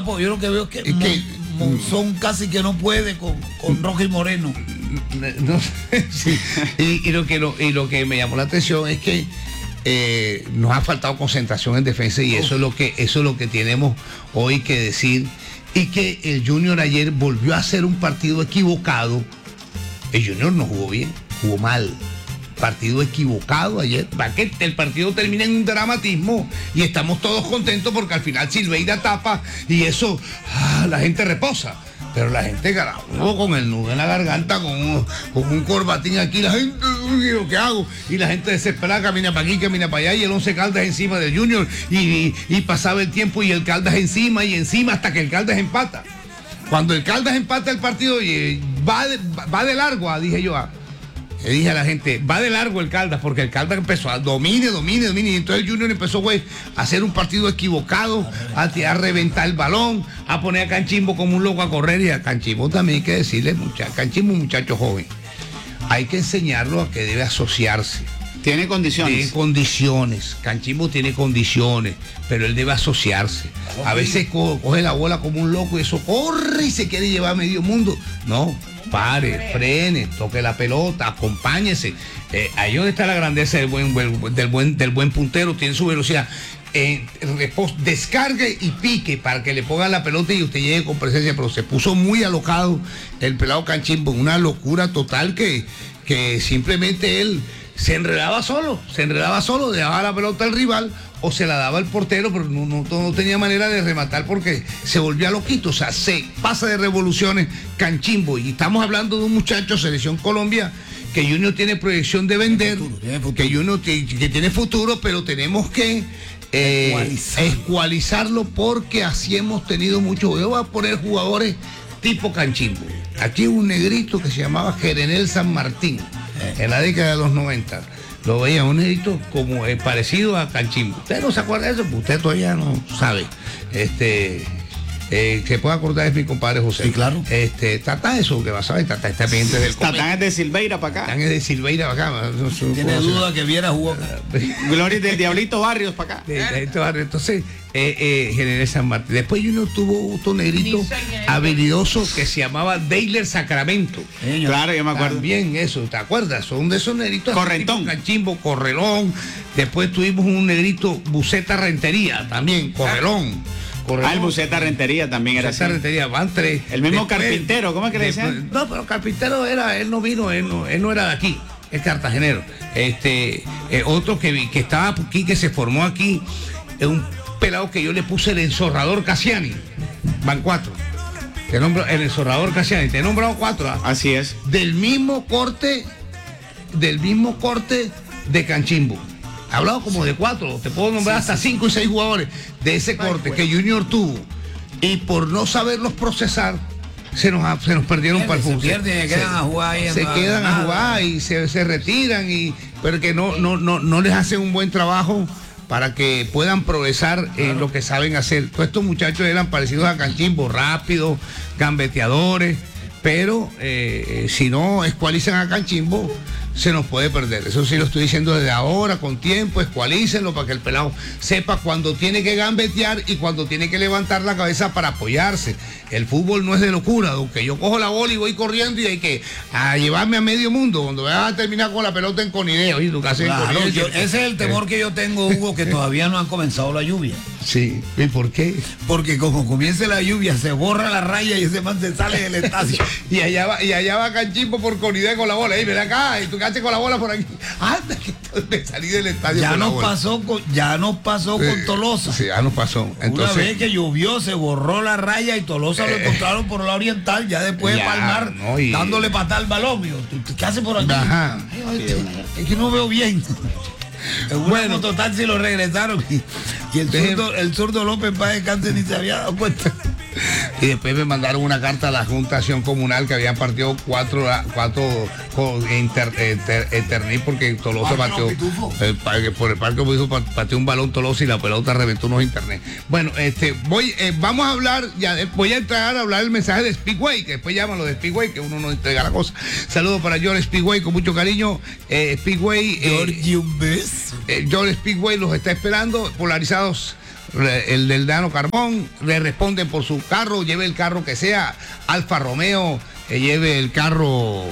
Yo lo que veo es que Monzón casi que no puede con Roque Moreno. No sé, sí. Y lo que me llamó la atención es que nos ha faltado concentración en defensa y eso es lo que tenemos hoy que decir. Y que el Junior ayer volvió a hacer un partido equivocado. El Junior no jugó bien, jugó mal. Partido equivocado ayer, para que el partido termine en un dramatismo y estamos todos contentos porque al final Silveira tapa y eso, la gente reposa, pero la gente carajo, con el nudo en la garganta, con un corbatín aquí, la gente, lo que hago, y la gente desesperada camina para aquí, camina para allá, y el Once Caldas encima del Junior, y pasaba el tiempo y el Caldas encima y encima hasta que el Caldas empata. Cuando el Caldas empata el partido, va de largo, dije yo, le dije a la gente, va de largo el Caldas, porque el Caldas empezó a domine, y entonces el Junior empezó, güey, a hacer un partido equivocado, a reventar el balón, a poner a Canchimbo como un loco a correr, y a Canchimbo también hay que decirle, Canchimbo es un muchacho joven, hay que enseñarlo a que debe asociarse. Tiene condiciones. Tiene condiciones, Canchimbo tiene condiciones, pero él debe asociarse. A veces coge la bola como un loco y eso corre y se quiere llevar a medio mundo. No, pare, frene, toque la pelota, acompáñese. Ahí donde está la grandeza del buen puntero, tiene su velocidad. Descargue y pique para que le pongan la pelota y usted llegue con presencia, pero se puso muy alocado el pelado Canchimbo, una locura total que simplemente él se enredaba solo, dejaba la pelota al rival o se la daba al portero, pero no tenía manera de rematar porque se volvía loquito, o sea, se pasa de revoluciones Canchimbo, y estamos hablando de un muchacho, Selección Colombia, que Junior tiene proyección de vender, que Junior que tiene futuro, pero tenemos que escualizarlo porque así hemos tenido mucho. Yo voy a poner jugadores tipo Canchimbo. Aquí un negrito que se llamaba Jerenel San Martín, en la década de los 90. Lo veía un negrito como parecido a Canchimbo. ¿Usted no se acuerda de eso? Pues usted todavía no sabe. Que pueda acordar es mi compadre José. Sí, claro. Tata eso, que va a saber, Tata está pendiente del Tatán es de Silveira para acá. Tatán es de Silveira para acá. Tiene duda que Viera jugó. Gloria del Diablito Barrios para acá. Entonces, General San Martín. Después Junior tuvo otro negrito habilidoso que se llamaba Deiler Sacramento. Claro, yo me acuerdo. También eso, ¿te acuerdas? Son de esos negritos. Correntón. Canchimbo, Correlón. Después tuvimos un negrito Buceta Rentería, también, Correlón. El Buceta Rentería también era así. Rentería, van tres. El mismo Carpintero, ¿cómo es que le decían? No, pero Carpintero él no vino, él no era de aquí, es cartagenero. Otro que estaba aquí, que se formó aquí, es un pelado que yo le puse el enzorrador Cassiani. Van 4. Te nombro el enzorrador Cassiani, te he nombrado 4. Así es. Del mismo corte de Canchimbo. He hablado como de 4, te puedo nombrar hasta 5 y 6 jugadores de ese corte que Junior tuvo. Y por no saberlos procesar, se nos perdieron para el fútbol. Se quedan a jugar ahí. Se quedan a jugar y se retiran, pero que no les hacen un buen trabajo para que puedan progresar en lo que saben hacer. Todos estos muchachos eran parecidos a Canchimbo, rápidos, gambeteadores, pero si no escualizan a Canchimbo, se nos puede perder. Eso sí lo estoy diciendo desde ahora, con tiempo, escualícenlo para que el pelado sepa cuando tiene que gambetear y cuando tiene que levantar la cabeza para apoyarse. El fútbol no es de locura, aunque yo cojo la bola y voy corriendo y hay que llevarme a medio mundo, cuando vas a terminar con la pelota en conideo. ¿Y tú qué haces en conideo? Ese es el temor que yo tengo, Hugo, que todavía no han comenzado la lluvia. Sí, ¿y por qué? Porque como comience la lluvia, se borra la raya y ese man se sale del estadio. y allá va Canchimbo por conideo con la bola. Ven acá, y tú qué haces con la bola por aquí. Anda, que me salí del estadio. Ya nos pasó con Tolosa. Sí, ya nos pasó. Entonces, una vez que llovió, se borró la raya y Tolosa lo encontraron por la oriental, ya después de palmar, dándole patada al balón. ¿Qué hace por aquí? Ajá. Es que no veo bien. Bueno, total, si lo regresaron y el zurdo López Paz de Cáncer ni se había dado cuenta. Y después me mandaron una carta a la Junta de Acción Comunal que habían partido 4 Eternil porque Tolosa pateó por el parque pateó un balón Tolosa y la pelota reventó unos internet. Bueno, vamos a hablar, voy a entrar a hablar el mensaje de Speedway, que después llaman lo de Speedway, que uno no entrega la cosa. Saludos para George Speedway con mucho cariño. Speedway, George, un beso. George Speedway los está esperando, polarizados. el del Dano Carbón, le responden por su carro, lleve el carro que sea, Alfa Romeo, lleve el carro,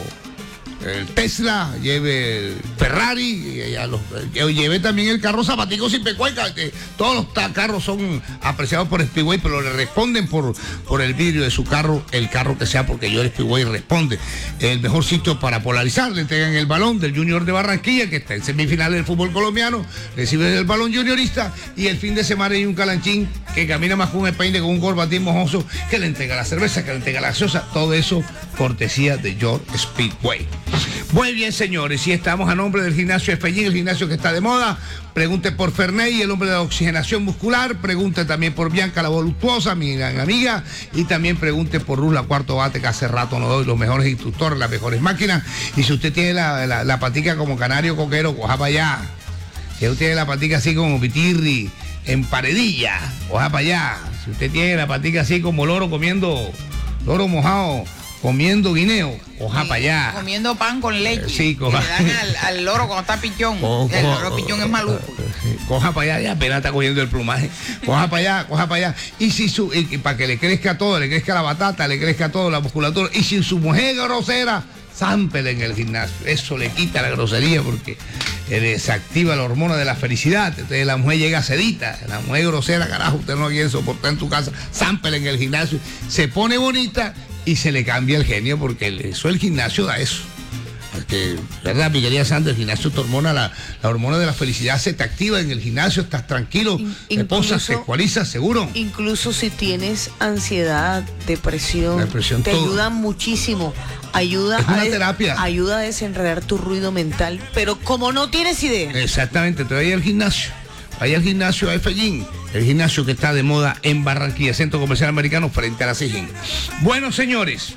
el Tesla, lleve el Ferrari, lleve también el carro Zapatico sin pecueca, que todos los carros son apreciados por Speedway, pero le responden por el vidrio de su carro, el carro que sea, porque yo el Speedway responde. El mejor sitio para polarizar, le entregan el balón del Junior de Barranquilla, que está en semifinal del fútbol colombiano, recibe el balón juniorista, y el fin de semana hay un calanchín que camina más con un peine, con un corbatín mojoso, que le entrega la cerveza, que le entrega la gaseosa, todo eso cortesía de George Speedway. Muy bien, señores, y estamos a nombre del gimnasio Espellín, el gimnasio que está de moda. Pregunte por Ferney, el hombre de la oxigenación muscular. Pregunte también por Bianca, la voluptuosa, mi gran amiga. Y también pregunte por Ruz, la cuarto bate, que hace rato nos doy los mejores instructores, las mejores máquinas. Y si usted tiene la patica como canario coquero, coja para allá. Si usted tiene la patica así como pitirri, en paredilla, coja para allá. Si usted tiene la patica así como loro comiendo, loro mojado, comiendo guineo, coja para allá. Comiendo pan con leche. Sí, coja. Que le dan al loro cuando está pichón. El loro pichón es maluco. Coja para allá, ya apenas está cogiendo el plumaje. Coja para allá, coja para allá. Y si para que le crezca todo, le crezca la batata, le crezca todo, la musculatura. Y si su mujer es grosera, zámpele en el gimnasio. Eso le quita la grosería porque desactiva la hormona de la felicidad. Entonces la mujer llega sedita, la mujer grosera, carajo, usted no quiere soportar en tu casa, zámpele en el gimnasio. Se pone bonita y se le cambia el genio, porque eso, el gimnasio da eso. Porque, ¿verdad, mi querida Sandra? El gimnasio te hormona, la hormona de la felicidad se te activa en el gimnasio, estás tranquilo, te posas, sexualizas, seguro. Incluso si tienes ansiedad, depresión te todo ayuda muchísimo. Ayuda, es una terapia. Ayuda a desenredar tu ruido mental, pero como no tienes idea. Exactamente, te vayas al gimnasio. Vaya al gimnasio a Efellín, el gimnasio que está de moda en Barranquilla, Centro Comercial Americano, frente a la Sijín. Bueno, señores,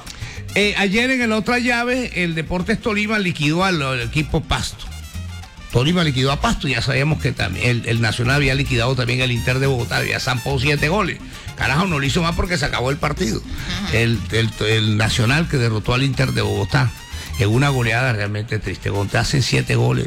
ayer en la otra llave, el Deportes Tolima liquidó al equipo Pasto. Tolima liquidó a Pasto, ya sabíamos que también el Nacional había liquidado también el Inter de Bogotá, había zampado 7 goles. Carajo, no lo hizo más porque se acabó el partido. El Nacional que derrotó al Inter de Bogotá en una goleada realmente triste. Cuando te hacen 7 goles,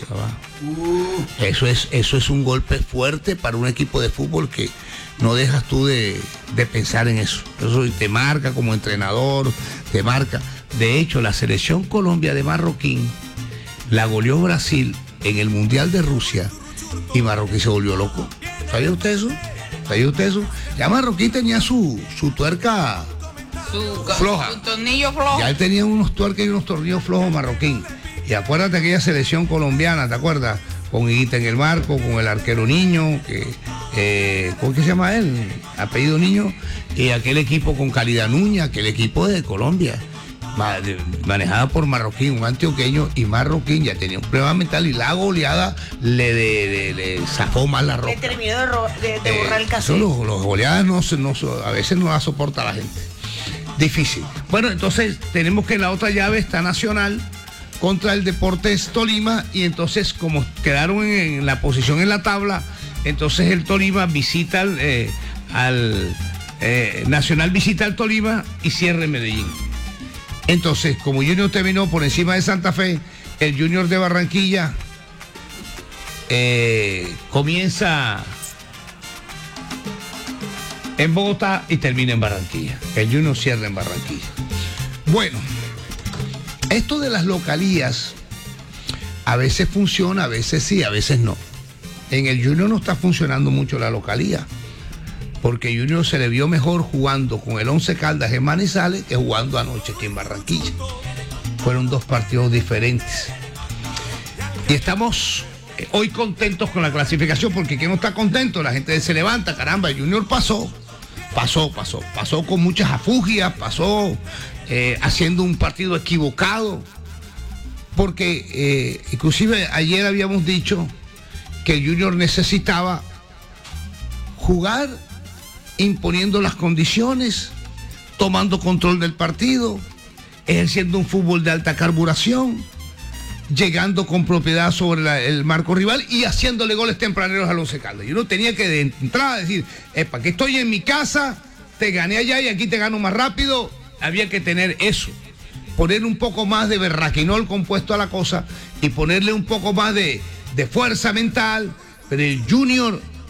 eso es un golpe fuerte para un equipo de fútbol que no dejas tú de pensar en eso. Eso te marca como entrenador, te marca. De hecho, la selección Colombia de Marroquín la goleó Brasil en el Mundial de Rusia y Marroquín se volvió loco. ¿Sabía usted eso? ¿Sabía usted eso? Ya Marroquín tenía su tuerca floja. Su tornillo flojo. Ya él tenía unos tuercas y unos tornillos flojos Marroquín. Y acuérdate aquella selección colombiana, ¿te acuerdas? Con Higuita en el marco, con el arquero Niño, ¿cómo que se llama él? Apellido Niño, y aquel equipo con Calidad Nuña, aquel equipo de Colombia, manejada por Marroquín, un antioqueño, y Marroquín ya tenía un problema mental y la goleada le zafó más la ropa. Le terminó de borrar el cassette. Los goleadas a veces no la soporta la gente. Difícil. Bueno, entonces tenemos que en la otra llave está Nacional contra el Deportes Tolima, y entonces como quedaron en la posición en la tabla, entonces el Tolima visita al Nacional, visita al Tolima y cierra en Medellín. Entonces, como Junior terminó por encima de Santa Fe, el Junior de Barranquilla comienza en Bogotá y termina en Barranquilla. El Junior cierra en Barranquilla. Bueno, esto de las localías a veces funciona, a veces sí, a veces no. En el Junior no está funcionando mucho la localía, porque Junior se le vio mejor jugando con el Once Caldas en Manizales que jugando anoche aquí en Barranquilla. Fueron dos partidos diferentes. Y estamos hoy contentos con la clasificación, porque ¿quién no está contento? La gente se levanta, caramba, el Junior pasó con muchas afugias, pasó haciendo un partido equivocado, porque inclusive ayer habíamos dicho que el Junior necesitaba jugar imponiendo las condiciones, tomando control del partido, ejerciendo un fútbol de alta carburación, llegando con propiedad sobre el marco rival y haciéndole goles tempraneros al Once Caldas. Y uno tenía que de entrada decir, para que estoy en mi casa, te gané allá y aquí te gano más rápido. Había que tener eso, poner un poco más de berraquinol compuesto a la cosa y ponerle un poco más de fuerza mental. Pero el Junior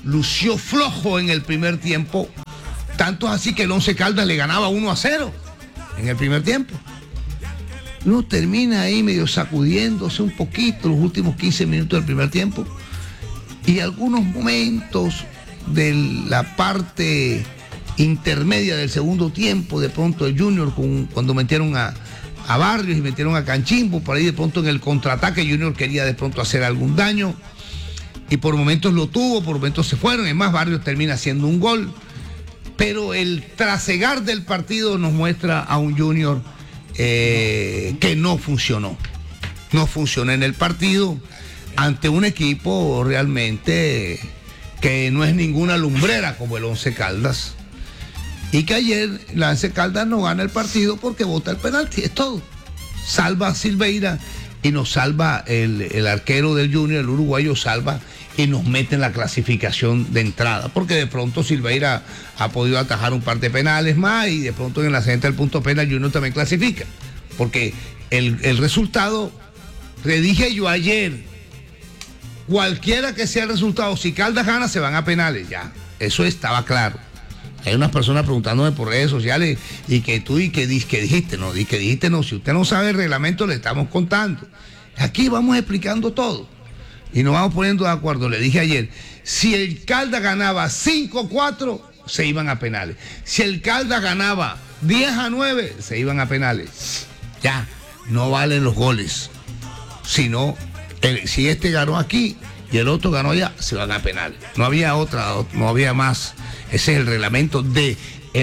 lució flojo en el primer tiempo, tanto así que el Once Caldas le ganaba 1-0 en el primer tiempo. Uno termina ahí medio sacudiéndose un poquito los últimos 15 minutos del primer tiempo y algunos momentos de la parte intermedia del segundo tiempo, de pronto el Junior, cuando metieron a Barrios y metieron a Canchimbo, por ahí de pronto en el contraataque Junior quería de pronto hacer algún daño y por momentos lo tuvo, por momentos se fueron, es más, Barrios termina haciendo un gol, pero el trasegar del partido nos muestra a un Junior que no funcionó en el partido ante un equipo realmente que no es ninguna lumbrera como el Once Caldas, y que ayer el Once Caldas no gana el partido porque bota el penalti, es todo. Salva a Silveira y nos salva el arquero del Junior, el uruguayo salva y nos mete en la clasificación de entrada, porque de pronto Silveira ha podido atajar un par de penales más y de pronto en la siguiente del punto penal Junior también clasifica, porque el resultado, le dije yo ayer, cualquiera que sea el resultado, si Caldas gana se van a penales, ya, eso estaba claro. Hay unas personas preguntándome por redes sociales y que tú y que dijiste no, si usted no sabe el reglamento le estamos contando. Aquí vamos explicando todo y nos vamos poniendo de acuerdo. Le dije ayer, si el Caldas ganaba 5-4, se iban a penales. Si el Caldas ganaba 10-9, se iban a penales. Ya, no valen los goles. Sino, si este ganó aquí y el otro ganó allá, se van a penales. No había otra, no había más. Ese es el reglamento de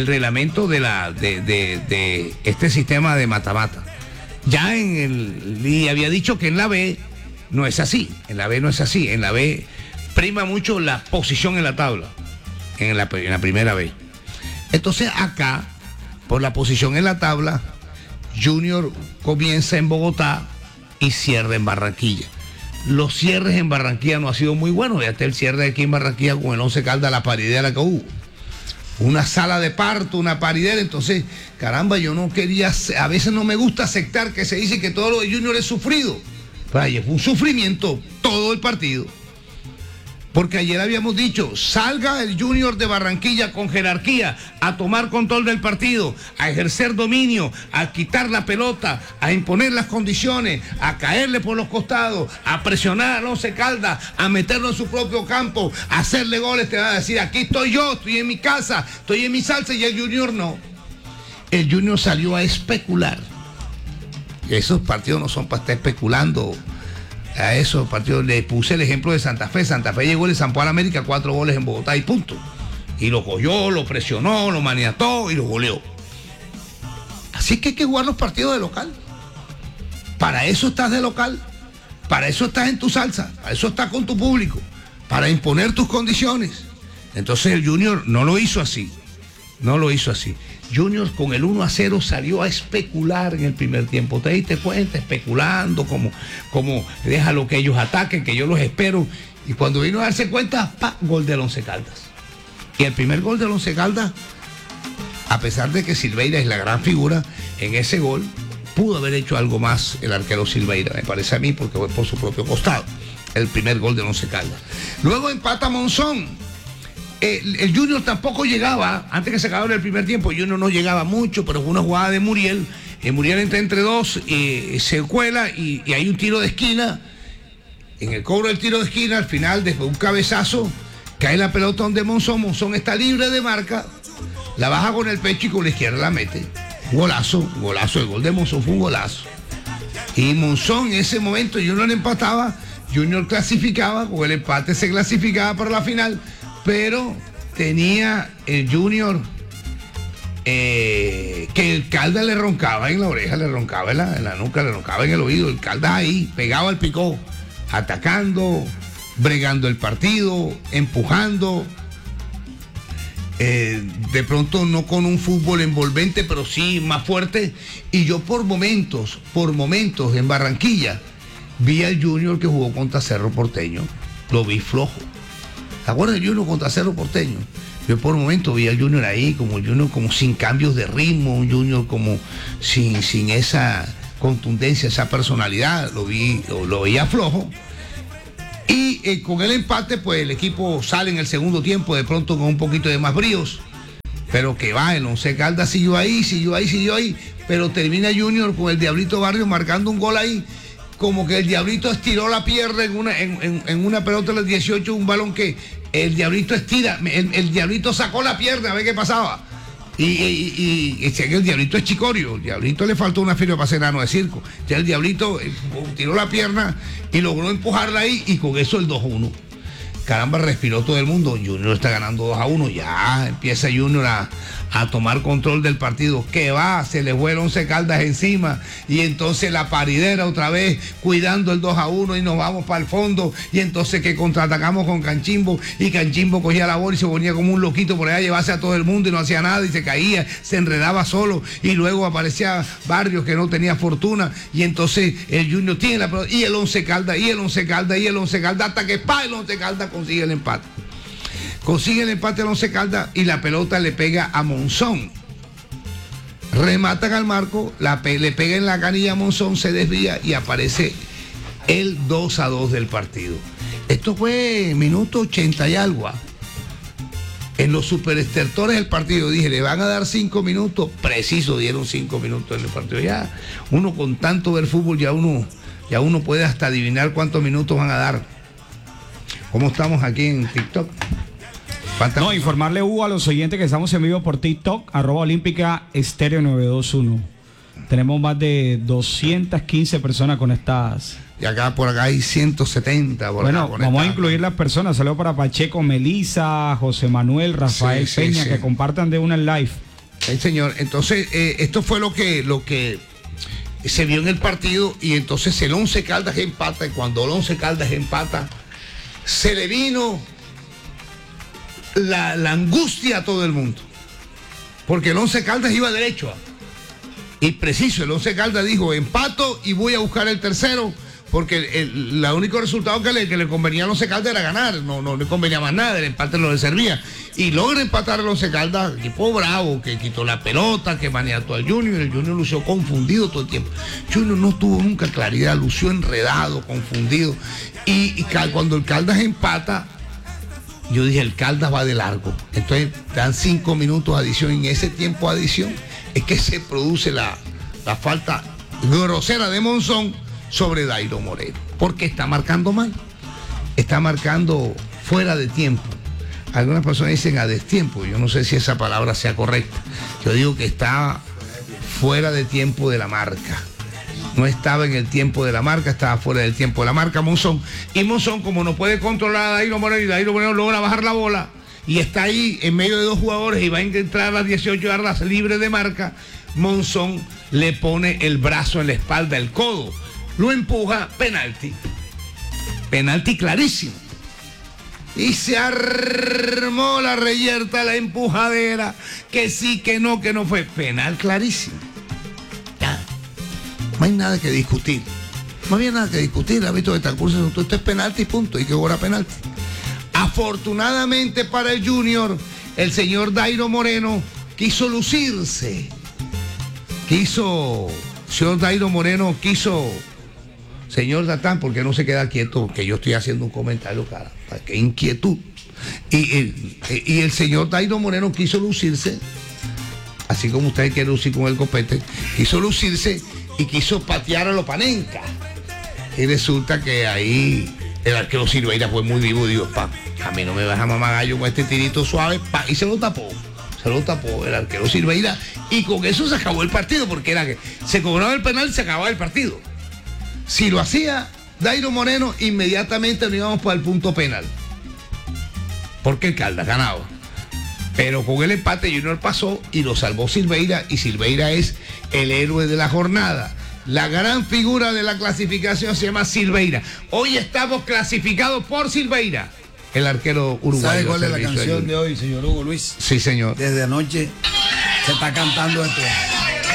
este sistema de mata-mata. Ya y había dicho que en la B no es así. En la B no es así. En la B prima mucho la posición en la tabla. En la primera B. Entonces acá, por la posición en la tabla, Junior comienza en Bogotá y cierra en Barranquilla. Los cierres en Barranquilla no ha sido muy buenos. Fíjate el cierre aquí en Barranquilla con el Once Caldas, la paridera que hubo. Una sala de parto, una paridera. Entonces, caramba, yo no quería, a veces no me gusta aceptar que se dice que todo lo de Junior es sufrido. Pero ayer fue un sufrimiento todo el partido. Porque ayer habíamos dicho, salga el Junior de Barranquilla con jerarquía, a tomar control del partido, a ejercer dominio, a quitar la pelota, a imponer las condiciones, a caerle por los costados, a presionar al Once Caldas, a meterlo en su propio campo, a hacerle goles. Te va a decir, aquí estoy yo, estoy en mi casa, estoy en mi salsa, y el Junior no. El Junior salió a especular. Esos partidos no son para estar especulando. A esos partidos le puse el ejemplo de Santa Fe. Santa Fe llegó, le zampó a la América 4 goles en Bogotá y punto. Y lo cogió, lo presionó, lo maniató y lo goleó. Así que hay que jugar los partidos de local. Para eso estás de local. Para eso estás en tu salsa. Para eso estás con tu público. Para imponer tus condiciones. Entonces el Junior no lo hizo así. No lo hizo así. Junior con el 1-0 salió a especular en el primer tiempo. ¿Te diste cuenta? Especulando, como déjalo que ellos ataquen, que yo los espero. Y cuando vino a darse cuenta, ¡pa! Gol del Once Caldas. Y el primer gol del Once Caldas, a pesar de que Silveira es la gran figura, en ese gol pudo haber hecho algo más el arquero Silveira, me parece a mí, porque fue por su propio costado. El primer gol del Once Caldas. Luego empata Monzón. El Junior tampoco llegaba, antes que se acabara el primer tiempo, Junior no llegaba mucho, pero fue una jugada de Muriel. Muriel entra entre dos, se cuela y hay un tiro de esquina. En el cobro del tiro de esquina, al final, después de un cabezazo, cae la pelota donde Monzón. Monzón está libre de marca, la baja con el pecho y con la izquierda la mete. Golazo, el gol de Monzón fue un golazo. Y Monzón en ese momento Junior empataba, Junior clasificaba, con el empate se clasificaba para la final. Pero tenía el Junior que el Caldas le roncaba en la oreja, le roncaba en la nuca, le roncaba en el oído. El Caldas ahí, pegado al picó, atacando, bregando el partido, empujando. De pronto no con un fútbol envolvente, pero sí más fuerte. Y yo por momentos en Barranquilla, vi al Junior que jugó contra Cerro Porteño. Lo vi flojo. ¿Te acuerdas del Junior contra Cerro Porteño? Yo por un momento vi al Junior ahí, como el Junior como sin cambios de ritmo, un Junior como sin esa contundencia, esa personalidad, lo veía flojo. Y con el empate, pues el equipo sale en el segundo tiempo de pronto con un poquito de más bríos. Pero que va, el Once Caldas siguió ahí, pero termina Junior con el Diablito Barrios marcando un gol ahí, como que el Diablito estiró la pierna en una pelota de los 18, un balón que el Diablito estira, el Diablito sacó la pierna a ver qué pasaba. Y el Diablito es chicorio, el Diablito le faltó una firma para ser enano de circo. Ya el Diablito tiró la pierna y logró empujarla ahí, y con eso el 2-1. Caramba, respiró todo el mundo. Junior está ganando 2-1. Ya empieza Junior a tomar control del partido. ¿Qué va? Se le fue el Once Caldas encima. Y entonces la paridera otra vez cuidando el 2-1 y nos vamos para el fondo. Y entonces que contraatacamos con Canchimbo. Y Canchimbo cogía la bola y se ponía como un loquito por allá a llevarse a todo el mundo y no hacía nada y se caía, se enredaba solo. Y luego aparecía Barrios que no tenía fortuna. Y entonces el Junior tiene la pelota. Y el Once Caldas, y el Once Caldas, y el Once Caldas, hasta que el Once Caldas consigue el empate. Consigue el empate al Once Caldas y la pelota le pega a Monzón. Rematan al marco, le pega en la canilla a Monzón, se desvía y aparece el 2-2 del partido. Esto fue minuto 80 y algo. En los superestertores del partido dije, le van a dar 5 minutos, preciso dieron 5 minutos en el partido. Ya uno con tanto ver fútbol, ya uno puede hasta adivinar cuántos minutos van a dar. ¿Cómo estamos aquí en TikTok? No, informarle, Hugo, a los oyentes que estamos en vivo por TikTok, @Olímpica Estéreo 921. Tenemos más de 215 personas conectadas. Y por acá hay 170. Bueno, vamos a incluir las personas. Saludos para Pacheco, Melisa, José Manuel, Rafael Peña, que compartan de una en live. Sí, señor. Entonces, esto fue lo que se vio en el partido. Y entonces el Once Caldas empata. Y cuando el Once Caldas empata, se le vino la angustia a todo el mundo, porque el Once Caldas iba derecho y preciso, el Once Caldas dijo empato y voy a buscar el tercero, porque el único resultado que le convenía al Once Caldas era ganar, no le convenía más nada, el empate no le servía, y logra empatar el Once Caldas, equipo bravo, que quitó la pelota, que maniató al Junior. El Junior lució confundido todo el tiempo. Junior no tuvo nunca claridad, lució enredado, confundido, y cuando el Caldas empata, yo dije, el Caldas va de largo. Entonces dan 5 minutos de adición. En ese tiempo de adición es que se produce la falta grosera de Monzón sobre Dairo Moreno. Porque está marcando mal. Está marcando fuera de tiempo. Algunas personas dicen a destiempo. Yo no sé si esa palabra sea correcta. Yo digo que está fuera de tiempo de la marca. No estaba en el tiempo de la marca, estaba fuera del tiempo de la marca Monzón. Y Monzón, como no puede controlar a Dairo Moreno, y Dairo Moreno logra bajar la bola y está ahí en medio de dos jugadores y va a entrar a las 18 yardas libre de marca, Monzón le pone el brazo en la espalda, el codo, lo empuja, penalti. Penalti clarísimo. Y se armó la reyerta, la empujadera, que sí, que no fue. Penal clarísimo. No hay nada que discutir. No había nada que discutir. Ha visto que tal curso, esto es penalti, punto. Y que cobra penalti. Afortunadamente para el Junior, el señor Dairo Moreno quiso lucirse. Señor Dairo Moreno quiso. Señor Datán, ¿por qué no se queda quieto? Que yo estoy haciendo un comentario, cara. Qué inquietud. Y el señor Dairo Moreno quiso lucirse, así como usted quiere lucir con el copete, quiso lucirse y quiso patear a Lopanenka. Y resulta que ahí el arquero Silveira fue muy vivo. Digo, a mí no me vas a mamar gallo con este tirito suave, y se lo tapó el arquero Silveira, y con eso se acabó el partido, porque era que se cobraba el penal y se acababa el partido. Si lo hacía Dairo Moreno, inmediatamente nos íbamos para el punto penal, porque el Caldas ganaba. Pero con el empate Junior pasó y lo salvó Silveira, y Silveira es el héroe de la jornada. La gran figura de la clasificación se llama Silveira. Hoy estamos clasificados por Silveira, el arquero uruguayo. ¿Sabe cuál es la canción de hoy, señor Hugo Luis? Sí, señor. Desde anoche se está cantando esto.